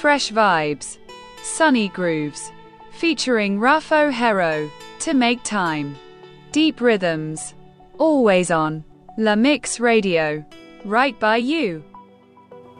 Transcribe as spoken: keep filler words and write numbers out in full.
Fresh vibes, sunny grooves, featuring Rafo Hero, to make time. Deep rhythms, always on. La Mix Radio, right by you.